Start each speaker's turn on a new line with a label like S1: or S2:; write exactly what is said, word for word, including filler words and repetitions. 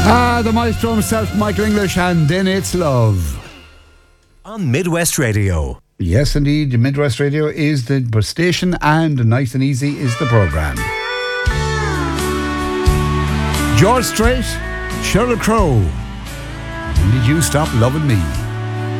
S1: Ah, the maestro himself, Michael English, and Then It's Love.
S2: On Midwest Radio.
S1: Yes, indeed, Midwest Radio is the station, and Nice and Easy is the programme. George Strait, Sheryl Crow. When did you stop loving me?